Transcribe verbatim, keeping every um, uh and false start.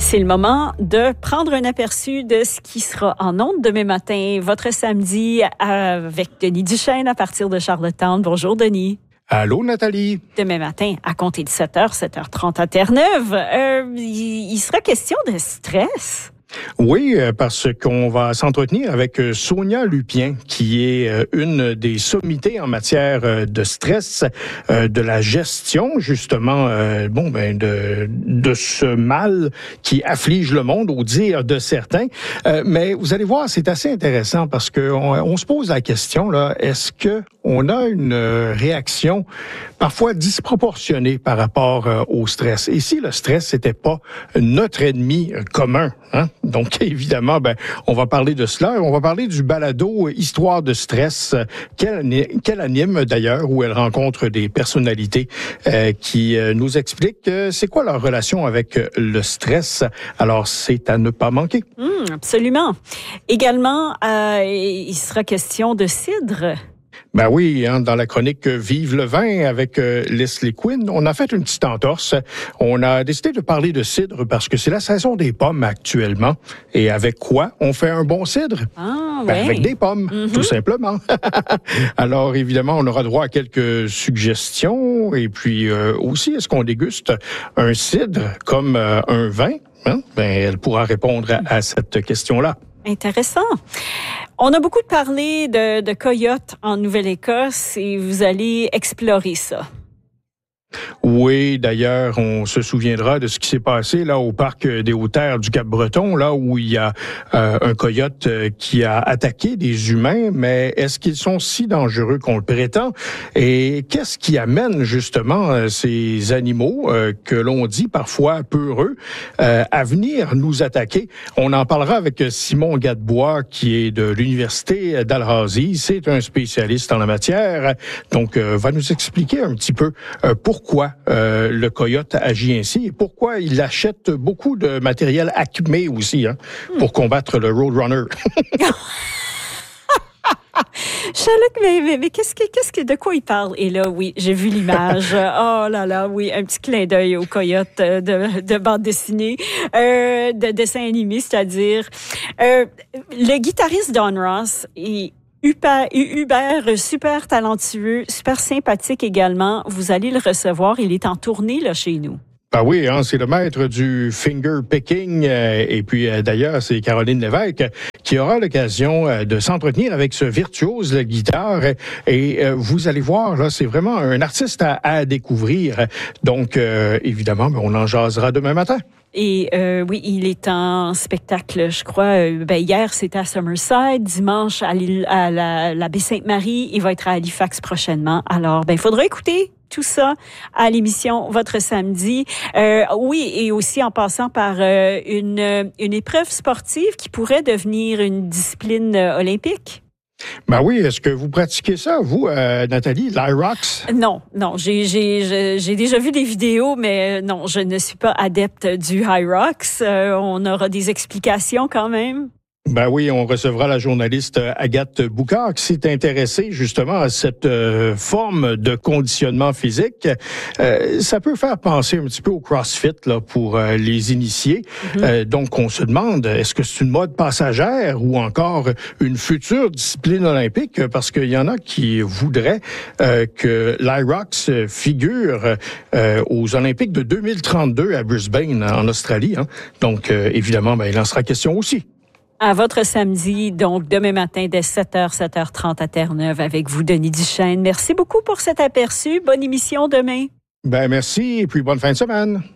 C'est le moment de prendre un aperçu de ce qui sera en ondes demain matin, votre samedi, avec Denis Duchesne à partir de Charlottetown. Bonjour, Denis. Allô, Nathalie. Demain matin, à compter de sept heures, sept heures trente à Terre-Neuve, euh, il, il sera question de stress. Oui, parce qu'on va s'entretenir avec Sonia Lupien, qui est une des sommités en matière de stress, de la gestion, justement, bon, ben, de, de ce mal qui afflige le monde, au dire de certains. Mais vous allez voir, c'est assez intéressant parce qu'on on se pose la question, là, est-ce que on a une réaction parfois disproportionnée par rapport au stress? Et si le stress n'était pas notre ennemi commun, hein? Donc, évidemment, ben, on va parler de cela. On va parler du balado Histoire de stress, qu'elle, qu'elle anime d'ailleurs, où elle rencontre des personnalités euh, qui euh, nous expliquent euh, c'est quoi leur relation avec le stress. Alors, c'est à ne pas manquer. Mmh, absolument. Également, euh, il sera question de cidre. Ben oui, hein, dans la chronique Vive le vin avec euh, Leslie Quinn, on a fait une petite entorse. On a décidé de parler de cidre parce que c'est la saison des pommes actuellement. Et avec quoi on fait un bon cidre? Ah, ben, ouais. Avec des pommes, mm-hmm. tout simplement. Alors, évidemment, on aura droit à quelques suggestions. Et puis euh, aussi, est-ce qu'on déguste un cidre comme euh, un vin? Hein? Ben, elle pourra répondre à, à cette question-là. Intéressant. On a beaucoup parlé de, de coyotes en Nouvelle-Écosse et vous allez explorer ça. Oui, d'ailleurs, on se souviendra de ce qui s'est passé là au parc des Hautes-Terres du Cap-Breton, là où il y a euh, un coyote euh, qui a attaqué des humains, mais est-ce qu'ils sont si dangereux qu'on le prétend? Et qu'est-ce qui amène justement euh, ces animaux, euh, que l'on dit parfois peureux, euh, à venir nous attaquer? On en parlera avec Simon Gadebois, qui est de l'Université d'Alhazii. C'est un spécialiste en la matière, donc euh, va nous expliquer un petit peu euh, pourquoi Pourquoi euh, le coyote agit ainsi et pourquoi il achète beaucoup de matériel Acme aussi, hein, hmm. pour combattre le Roadrunner. Charlotte, mais, mais, mais qu'est-ce que, qu'est-ce que, de quoi il parle? Et là, oui, j'ai vu l'image. Oh là là, oui, un petit clin d'œil au coyote de, de bande dessinée, euh, de dessin animé, c'est-à-dire euh, le guitariste Don Ross est Hubert, Hubert, super talentueux, super sympathique également. Vous allez le recevoir. Il est en tournée là chez nous. Ah oui, hein, c'est le maître du finger picking. Euh, et puis, euh, d'ailleurs, c'est Caroline Lévesque qui aura l'occasion euh, de s'entretenir avec ce virtuose de guitare. Et euh, vous allez voir, là, c'est vraiment un artiste à, à découvrir. Donc, euh, évidemment, on en jasera demain matin. Et euh, oui, il est en spectacle, je crois. Euh, ben, hier, c'était à Summerside. Dimanche, à, à la, la Baie-Sainte-Marie. Il va être à Halifax prochainement. Alors, ben, il faudra écouter tout ça à l'émission Votre Samedi. Euh, oui, et aussi en passant par euh, une, une épreuve sportive qui pourrait devenir une discipline euh, olympique. Ben oui, est-ce que vous pratiquez ça, vous, euh, Nathalie, l'Hyrox? Non, non, j'ai, j'ai, j'ai déjà vu des vidéos, mais non, je ne suis pas adepte du Hyrox. Euh, on aura des explications quand même. Ben oui, on recevra la journaliste Agathe Boucard qui s'est intéressée justement à cette euh, forme de conditionnement physique. Euh, ça peut faire penser un petit peu au CrossFit là pour euh, les initiés. Mm-hmm. Euh, donc on se demande, est-ce que c'est une mode passagère ou encore une future discipline olympique? Parce qu'il y en a qui voudraient euh, que l'Hyrox figure euh, aux Olympiques de deux mille trente-deux à Brisbane, en Australie. Hein. Donc euh, évidemment, ben, il en sera question aussi. À votre samedi, donc demain matin dès sept heures, sept heures trente à Terre-Neuve avec vous, Denis Duchesne. Merci beaucoup pour cet aperçu. Bonne émission demain. Ben merci et puis bonne fin de semaine.